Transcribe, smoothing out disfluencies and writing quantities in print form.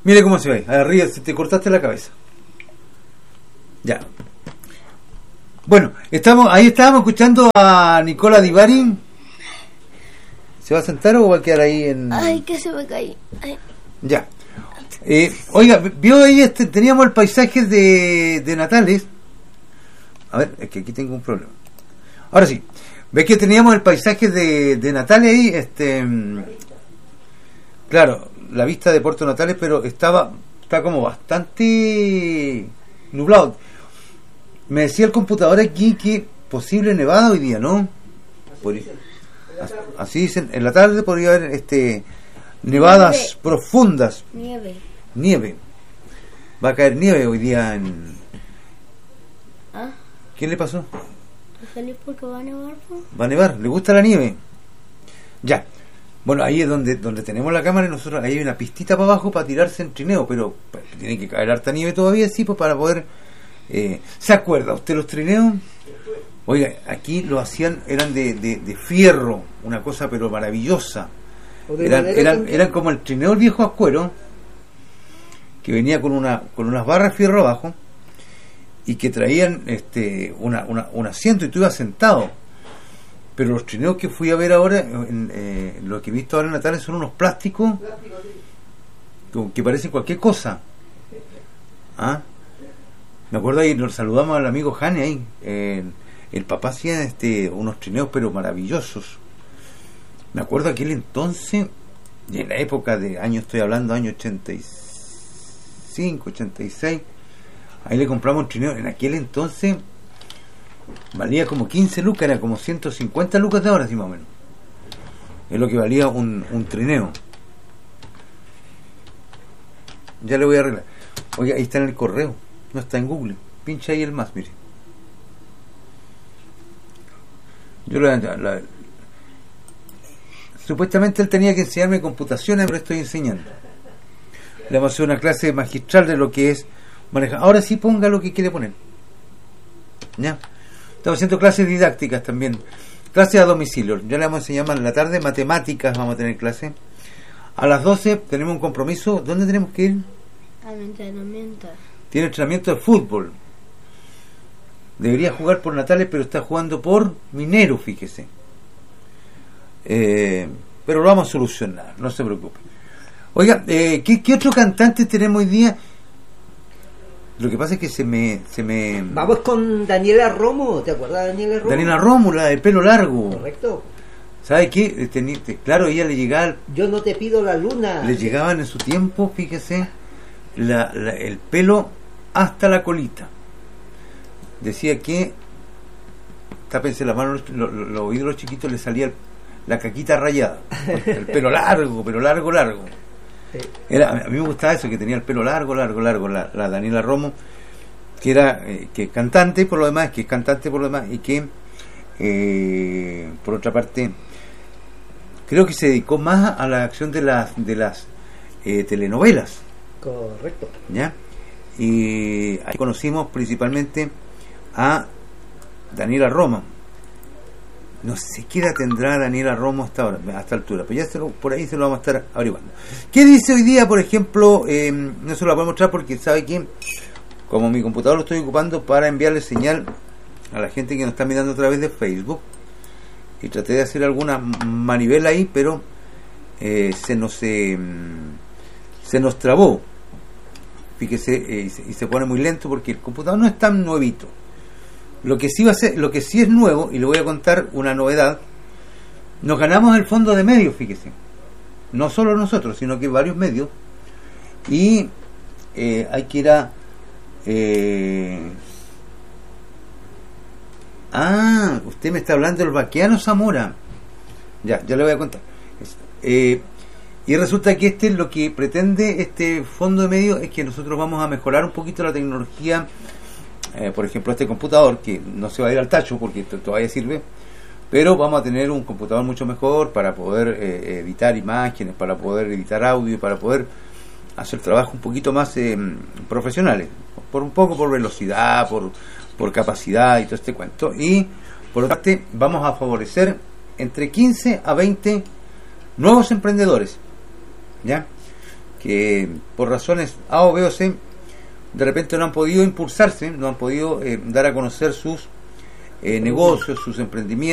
Mire cómo se ve. Arriba, se te cortaste la cabeza. Ya. Bueno, ahí estábamos escuchando a Nicola Di Bari. ¿Se va a sentar o va a quedar ahí en...? Ay, que se me caí. Ay. Ya. Oiga, vio ahí, teníamos el paisaje de Natales. A ver, es que aquí tengo un problema. Ahora sí. ¿Ves que teníamos el paisaje de Natales ahí? Claro, la vista de Puerto Natales, pero está como bastante nublado. Me decía el computador aquí que posible nevada hoy día, ¿no? Así dicen, en la tarde podría haber nevadas nieve profundas. Nieve. Va a caer nieve hoy día en... ¿Ah? ¿Qué le pasó? ¿Feliz porque va a nevar? ¿Va a nevar? ¿Le gusta la nieve? Ya. Bueno, ahí es donde tenemos la cámara y nosotros, ahí hay una pistita para abajo para tirarse en trineo, pero tiene que caer harta nieve todavía, sí, pues para poder... ¿Se acuerda usted los trineos? Oiga, aquí lo hacían, eran de fierro, una cosa pero maravillosa. Eran como el trineo del viejo Ascuero, que venía con unas barras de fierro abajo y que traían un asiento y tú ibas sentado. Pero los trineos que fui a ver ahora, lo que he visto ahora en Natales, son unos plásticos que parecen cualquier cosa. ¿Ah? Me acuerdo ahí, nos saludamos al amigo Jane ahí. El papá hacía unos trineos pero maravillosos. Me acuerdo aquel entonces, en la época de años, estoy hablando año 85, 86, ahí le compramos un trineo. En aquel entonces valía como 15 lucas, era como 150 lucas de ahora, sí, más o menos. Es lo que valía un trineo. Ya le voy a arreglar. Oye, ahí está en el correo, no está en Google. Pincha ahí el más, mire. Yo supuestamente él tenía que enseñarme computaciones, pero estoy enseñando. Le vamos a hacer una clase magistral de lo que es manejar. Ahora sí ponga lo que quiere poner. ¿Ya? Estamos haciendo clases didácticas también. Clases a domicilio. Ya le vamos a enseñar más en la tarde. Matemáticas vamos a tener clase. A las 12 tenemos un compromiso. ¿Dónde tenemos que ir? Al entrenamiento. Tiene entrenamiento de fútbol. Debería jugar por Natales, pero está jugando por Minero, fíjese. Pero lo vamos a solucionar, no se preocupe. Oiga, ¿qué otro cantante tenemos hoy día? Lo que pasa es que se me... Vamos con Daniela Romo, ¿te acuerdas de Daniela Romo? Daniela Romo, la de pelo largo. Correcto. ¿Sabe qué? Claro, ella le llegaba... Yo no te pido la luna. Le llegaban en su tiempo, fíjese, el pelo hasta la colita. Decía que, tápense las manos, los oídos de los chiquitos, le salía la caquita rayada. El pelo largo. A mí me gustaba eso, que tenía el pelo largo. La Daniela Romo, que era que es cantante por lo demás, y que por otra parte creo que se dedicó más a la acción de las telenovelas. Correcto. ¿Ya? Y ahí conocimos principalmente a Daniela Romo. No sé qué edad tendrá Daniela Romo hasta ahora, a esta altura, pero ya por ahí se lo vamos a estar averiguando. ¿Qué dice hoy día, por ejemplo? No se lo voy a mostrar porque sabe que como mi computador lo estoy ocupando para enviarle señal a la gente que nos está mirando a través de Facebook, y traté de hacer alguna manivela ahí, pero se nos trabó. Fíjese, y se pone muy lento porque el computador no es tan nuevito. Lo que sí es nuevo, y le voy a contar una novedad, nos ganamos el fondo de medios, fíjese. No solo nosotros, sino que varios medios. Y hay que ir a... usted me está hablando del Baqueano Zamora. Ya le voy a contar. Y resulta que lo que pretende este fondo de medios es que nosotros vamos a mejorar un poquito la tecnología. Por ejemplo, este computador, que no se va a ir al tacho porque todavía sirve, pero vamos a tener un computador mucho mejor para poder editar imágenes, para poder editar audio, para poder hacer trabajos un poquito más profesionales, por velocidad, por capacidad y todo este cuento. Y por otra parte vamos a favorecer entre 15 a 20 nuevos emprendedores, ¿ya? que por razones A o B o C de repente no han podido impulsarse, no han podido dar a conocer sus negocios, sus emprendimientos,